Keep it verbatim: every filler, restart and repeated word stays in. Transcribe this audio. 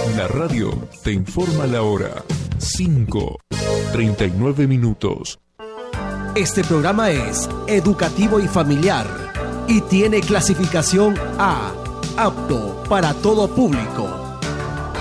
La radio te informa la hora. cinco, treinta y nueve minutos. Este programa es educativo y familiar y tiene clasificación A, apto para todo público.